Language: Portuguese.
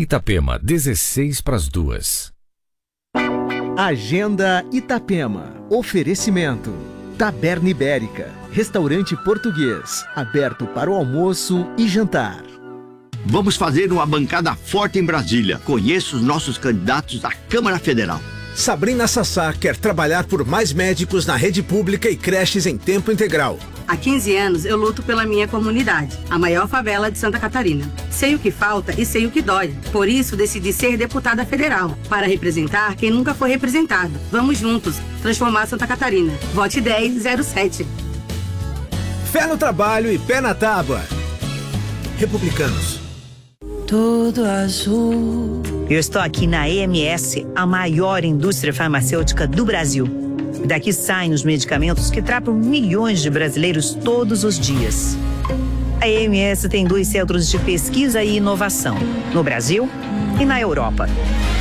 Itapema, 1:16. Agenda Itapema. Oferecimento. Taberna Ibérica. Restaurante português. Aberto para o almoço e jantar. Vamos fazer uma bancada forte em Brasília. Conheça os nossos candidatos à Câmara Federal. Sabrina Sassá quer trabalhar por mais médicos na rede pública e creches em tempo integral. Há 15 anos eu luto pela minha comunidade, a maior favela de Santa Catarina. Sei o que falta e sei o que dói. Por isso decidi ser deputada federal, para representar quem nunca foi representado. Vamos juntos transformar Santa Catarina. Vote 1007. Fé no trabalho e pé na tábua. Republicanos. Todo azul. Eu estou aqui na EMS, a maior indústria farmacêutica do Brasil. Daqui saem os medicamentos que tratam milhões de brasileiros todos os dias. A EMS tem 2 centros de pesquisa e inovação, no Brasil e na Europa.